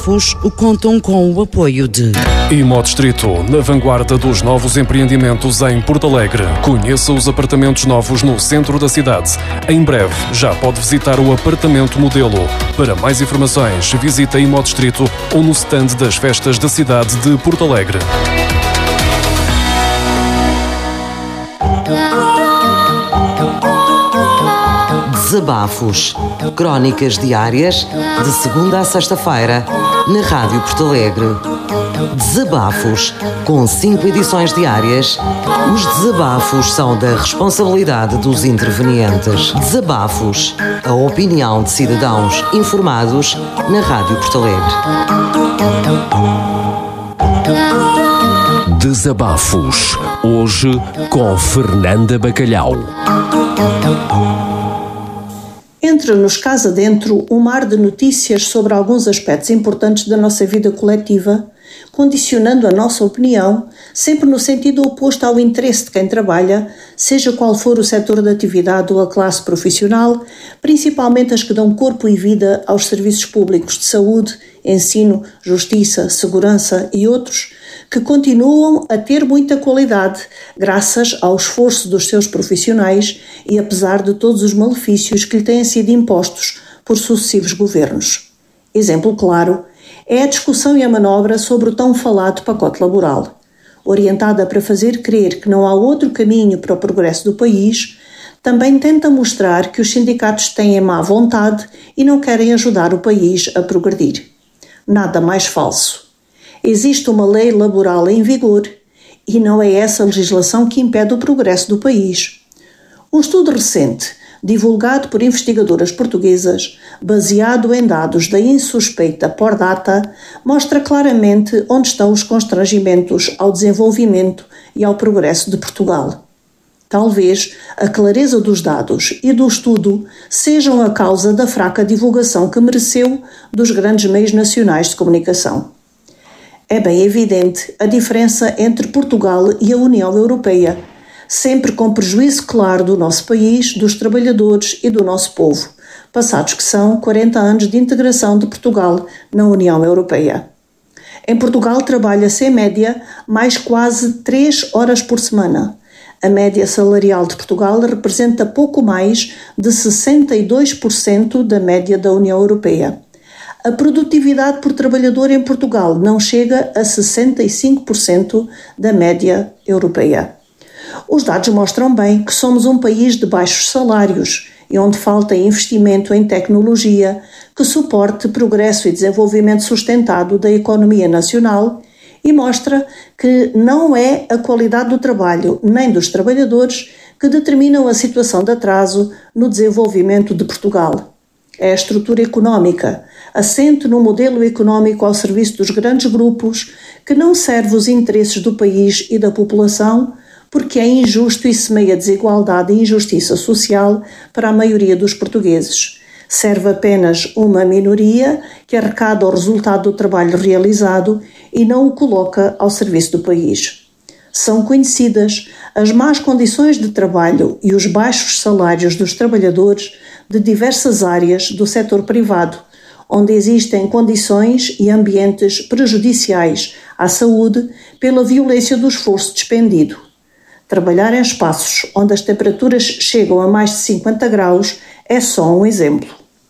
desabafos contam com o apoio de Imodistrito, na vanguarda dos novos empreendimentos em Porto Alegre. Conheça os apartamentos novos no centro da cidade. Em breve, já pode visitar o apartamento modelo. Para mais informações, visite a Imodistrito ou no stand das festas da cidade de Porto Alegre. Desabafos. Crónicas diárias, de segunda a sexta-feira, na Rádio Porto Alegre. Desabafos. Com 5 edições diárias, os desabafos são da responsabilidade dos intervenientes. Desabafos. A opinião de cidadãos informados na Rádio Porto Alegre. Desabafos. Hoje com Fernanda Bacalhau. Entra-nos casa dentro um mar de notícias sobre alguns aspectos importantes da nossa vida coletiva, condicionando a nossa opinião, sempre no sentido oposto ao interesse de quem trabalha, seja qual for o setor de atividade ou a classe profissional, principalmente as que dão corpo e vida aos serviços públicos de saúde, ensino, justiça, segurança e outros, que continuam a ter muita qualidade, graças ao esforço dos seus profissionais e apesar de todos os malefícios que lhe têm sido impostos por sucessivos governos. Exemplo claro é a discussão e a manobra sobre o tão falado pacote laboral. Orientada para fazer crer que não há outro caminho para o progresso do país, também tenta mostrar que os sindicatos têm má vontade e não querem ajudar o país a progredir. Nada mais falso. Existe uma lei laboral em vigor e não é essa legislação que impede o progresso do país. Um estudo recente, divulgado por investigadoras portuguesas, baseado em dados da insuspeita Pordata, mostra claramente onde estão os constrangimentos ao desenvolvimento e ao progresso de Portugal. Talvez a clareza dos dados e do estudo sejam a causa da fraca divulgação que mereceu dos grandes meios nacionais de comunicação. É bem evidente a diferença entre Portugal e a União Europeia, sempre com prejuízo claro do nosso país, dos trabalhadores e do nosso povo, passados que são 40 anos de integração de Portugal na União Europeia. Em Portugal trabalha-se em média mais quase 3 horas por semana. A média salarial de Portugal representa pouco mais de 62% da média da União Europeia. A produtividade por trabalhador em Portugal não chega a 65% da média europeia. Os dados mostram bem que somos um país de baixos salários e onde falta investimento em tecnologia que suporte progresso e desenvolvimento sustentado da economia nacional e mostra que não é a qualidade do trabalho nem dos trabalhadores que determinam a situação de atraso no desenvolvimento de Portugal. É a estrutura económica, assente no modelo económico ao serviço dos grandes grupos, que não serve os interesses do país e da população, porque é injusto e semeia desigualdade e injustiça social para a maioria dos portugueses. Serve apenas uma minoria que arrecada o resultado do trabalho realizado e não o coloca ao serviço do país. São conhecidas as más condições de trabalho e os baixos salários dos trabalhadores de diversas áreas do setor privado, onde existem condições e ambientes prejudiciais à saúde pela violência do esforço despendido. Trabalhar em espaços onde as temperaturas chegam a mais de 50 graus é só um exemplo.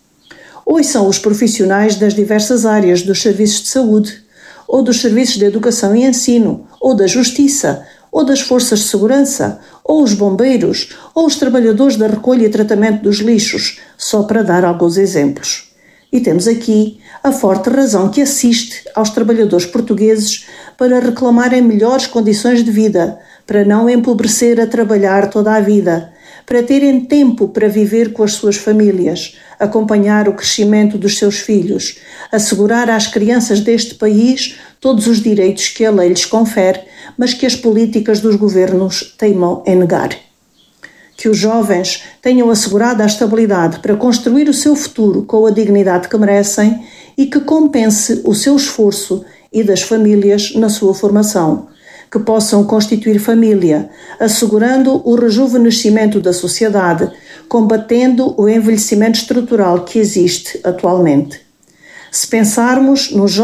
Ouçam os profissionais das diversas áreas dos serviços de saúde, ou dos serviços de educação e ensino, ou da justiça, ou das forças de segurança, ou os bombeiros, ou os trabalhadores da recolha e tratamento dos lixos, só para dar alguns exemplos. E temos aqui a forte razão que assiste aos trabalhadores portugueses para reclamarem melhores condições de vida, para não empobrecer a trabalhar toda a vida, para terem tempo para viver com as suas famílias, acompanhar o crescimento dos seus filhos, assegurar às crianças deste país todos os direitos que a lei lhes confere, mas que as políticas dos governos teimam em negar. Que os jovens tenham assegurado a estabilidade para construir o seu futuro com a dignidade que merecem e que compense o seu esforço e das famílias na sua formação. Que possam constituir família, assegurando o rejuvenescimento da sociedade, combatendo o envelhecimento estrutural que existe atualmente. Se pensarmos nos